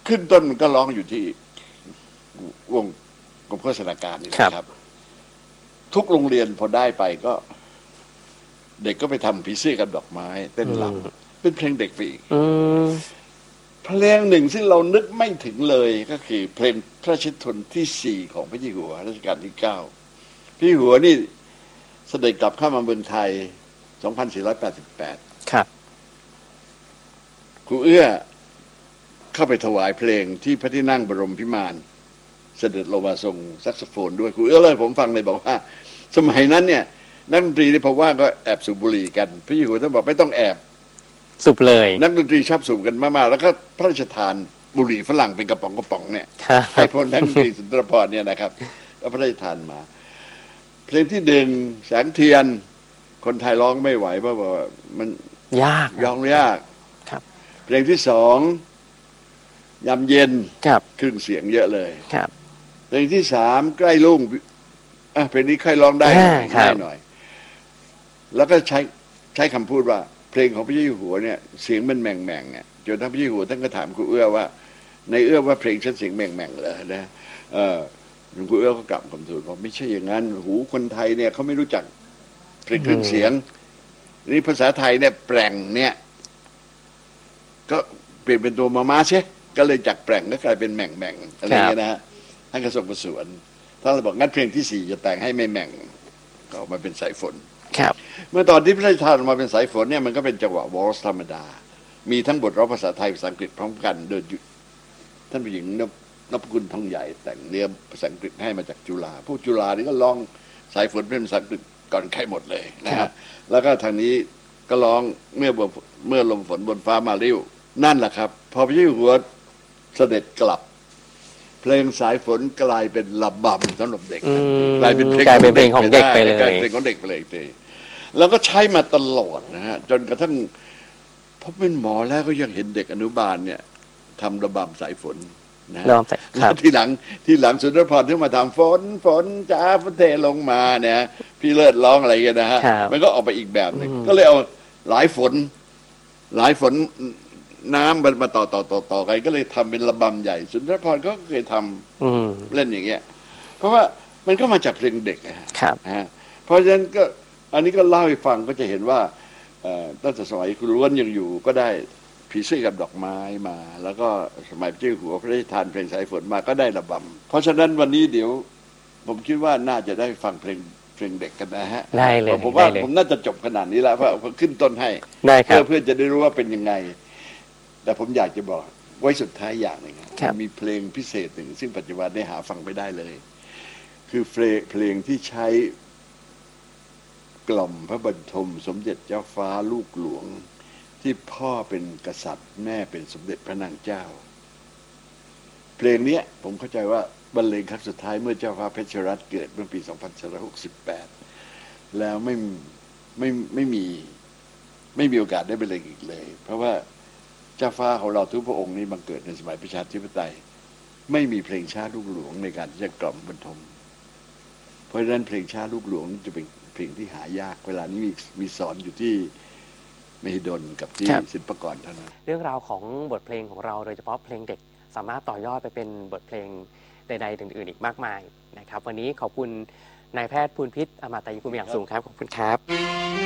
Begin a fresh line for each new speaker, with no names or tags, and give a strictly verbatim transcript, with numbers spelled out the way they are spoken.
ขึ้นต้นมันก็ร้องอยู่ที่วงกรมโฆษณาการนี่นะครับทุกโรงเรียนพอได้ไปก็เด็กก็ไปทำผีเสื้อกับดอกไม้เต้นรำเป็นเพลงเด็กไปอีกเพลงหนึ่งซึ่งเรานึกไม่ถึงเลยก็คือเพลงพระราชนิพนธ์ที่สี่ของพระเจ้าอยู่หัวรัชกาลที่เก้าพระเจ้าอยู่หัวนี่เสด็จกลับเข้ามาเมืองไทยสองพันสี่ร้อยแปดสิบแปดครับครูเอื้อเข้าไปถวายเพลงที่พระที่นั่งบรมพิมานเสด็จลงมาทรงแซกโซโฟนด้วยครูเอื้อเลยผมฟังเลยบอกว่าสมัยนั้นเนี่ยนักดนตรีที่พอว่าก็แอบสูบบุหรี่กันพระเจ้าอยู่หัวท่านบอกไม่ต้องแอบ
สูบเลย
นักดนตรีชอบสูบกันมากๆแล้วก็พระราชทานบุหรี่ฝรั่งเป็นกระป๋องกระป๋องเนี่ยให้พลนักดนตรีสุนทรภรณ์เนี่ยนะครับก็พระราชทานมาเพลงที่หนึ่งแสงเทียนคนไทยร้องไม่ไหวเพราะว่ามัน
ยาก
ร้องยากครับเพลงที่สองยามเย็น
ครับ
ครึ่งเสียงเยอะเลย
ครับ
เพลงที่สามใกล้รุ่งอ่ะเพลงนี้ใครร้องได้ง่ายหน่อยแล้วก็ใช้ใช้คำพูดว่าเพลงของพระเจ้าอยู่หัวเนี่ยเสียงมันแม่งแม่งเนี่ยจนท่านพระเจ้าอยู่หัวท่านก็ถามครูเอื้อว่าในเอื้อว่าเพลงฉันเสียงแม่งแม่งเหรอนะเออหลวงครูเอื้อก็กลับคำทูลบอกไม่ใช่อย่างนั้นหูคนไทยเนี่ยเขาไม่รู้จักเพลงครึ่งเสียงนี่ภาษาไทยเนี่ยแปลงเนี่ยก็เปลี่ยนเป็นตัวมามาใช่ก็เลยจากแปลงก็กลายเป็นแม่งแม่งอะไรอย่างเงี้ยนะฮะท่านก็ส่งประสวนถ้าเราบอกงั้นเพลงที่สี่จะแต่งให้ไม่แม่งก็ออกมาเป็นสายฝนเมื่อตอนที่พระราชทานมาเป็นสายฝนเนี่ยมันก็เป็นจังหวะวอลส์ธรรมดามีทั้งบทร้องภาษาไทยภาษาอังกฤษพร้อมกันโดยท่านผู้หญิงนพคุณทองใหญ่แต่งเนื้อภาษาอังกฤษให้มาจากจุฬาพวกจุฬานี่ก็ร้องสายฝนเป็นภาษาอังกฤษก่อนใครหมดเลยนะครับแล้วก็ทางนี้ก็ร้องเมื่อเมื่อลมฝนบนฟ้ามาริ้วนั่นแหละครับพอพระเจ้าอยู่หัวเสด็จกลับเพลงสายฝนกลายเป็นระบำสำหรับเด็กกลายเป็นเพล
งของเด็กไปเลย
กลายเป็นเพลงของเด็กไปเลยทีแล้วก็ใช้มาตลอดนะฮะจนกระทั่งพอเป็นหมอแล้วก็ยังเห็นเด็กอนุบาลเนี่ยทำระบำสายฝนนะแล้วที่หลังที่หลังสุนทรภรณ์ที่มาทำฝนฝนจ้าฝนเทลงมาเนี่ยพี่เลิศร้องอะไรกันนะฮะมันก็ออกไปอีกแบบหนึ่งก็เลยเอาหลายฝนหลายฝนน้ำมันมาต่อต่อต่อต่อกันก็เลยทำเป็นระบำใหญ่สุนทรภรณ์ก็เคยทำเล่นอย่างเงี้ยเพราะว่ามันก็มาจากเพลงเด็กนะครับเพราะฉะนั้นก็อันนี้ก็เล่าให้ฟังก็จะเห็นว่าตั้งแต่สมัยคุณล้วนยังอยู่ก็ได้ผีเสื้อกับดอกไม้มาแล้วก็สมัยพระเจ้าอยู่หัวพระราชทานเพลงสายฝนมาก็ได้ระบำเพราะฉะนั้นวันนี้เดี๋ยวผมคิดว่าน่าจะได้ฟังเพลงเพลงเด็กกันนะฮะ
ได้เลย
ผมว่าผมน่าจะจบขนาดนี้แล้วเพราะขึ้นต้นให้เพื่อเพื่อจะได้รู้ว่าเป็นยังไงแต่ผมอยากจะบอกไว้สุดท้ายอย่างหนึ่งมีเพลงพิเศษหนึ่งซึ่งปัจจุบันได้หาฟังไม่ได้เลยคือเพลงเพลงที่ใช้กล่อมพระบรรทมสมเด็จเจ้าฟ้าลูกหลวงที่พ่อเป็นกษัตริย์แม่เป็นสมเด็จพระนางเจ้าเพลงนี้ผมเข้าใจว่าบรรเลงครั้งสุดท้ายเมื่อเจ้าฟ้าเพชรรัตน์เกิดเมื่อปีสองพันสี่ร้อยหกสิบแปดแล้วไม่ไม่ไม่มีไม่มีโอกาสได้บรรเลงอีกเลยเพราะว่าเจ้าฟ้าของเราทุกพระองค์นี้บังเกิดในสมัยประชาธิปไตยไม่มีเพลงชาติลูกหลวงในการที่จะกล่อมบรรทมเพราะฉะนั้นเพลงชาติลูกหลวงจะเป็นเพลงที่หายากเวลานี้มีมีสอนอยู่ที่มหิดลกับที่ศิลปากรเท่านั้น
เรื่องราวของบทเพลงของเราโดยเฉพาะเพลงเด็กสามารถต่อยอดไปเป็นบทเพลงใดๆอื่นๆอีกมากมายนะครับวันนี้ขอบคุณนายแพทย์ภูลพิษอมตะยิภูมิอย่างสูงครับขอบคุณครับ